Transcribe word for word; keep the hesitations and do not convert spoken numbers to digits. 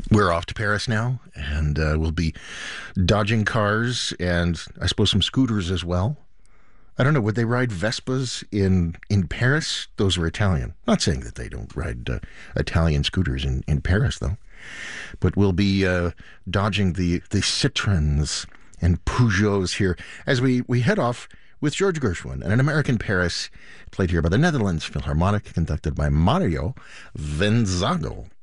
We're off to Paris now, and uh, we'll be dodging cars and I suppose some scooters as well. I don't know, would they ride Vespas in, in Paris? Those are Italian. Not saying that they don't ride uh, Italian scooters in, in Paris, though. But we'll be uh, dodging the, the Citroens and Peugeots here as we, we head off with George Gershwin and An American Paris, played here by the Netherlands Philharmonic, conducted by Mario Venzago.